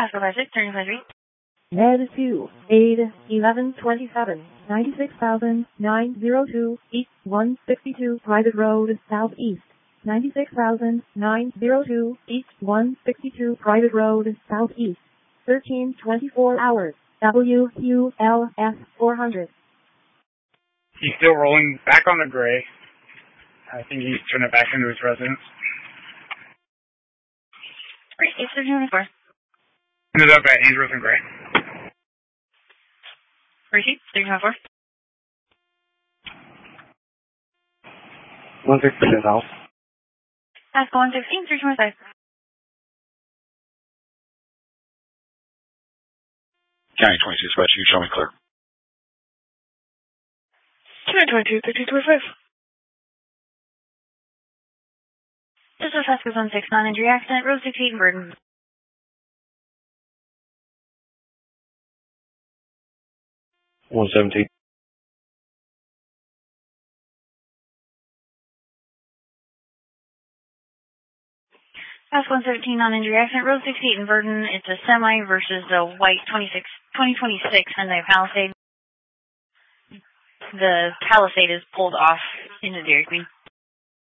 Pascal 56, turning pleasure. Med 2, aid 1127, 96,902, east 162, private road, southeast. 96,902, east 162, private road, southeast. 1324 hours, WQLS 400. He's still rolling back on the gray. I think he's turning it back into his residence. Great, 624. Ended up at Ainsworth and Gray. Receipt, 324. 116 house. Pascal 116, 325. County 26, West, you show me clear. 222, 1325. This is Pascal 16, non-injury accident, road 68 in Burden. $117. Pascal 117, non-injury accident, road 68 in Burden. It's a semi versus the white 2026 Hyundai Palisade. The Palisade is pulled off into Dairy Queen.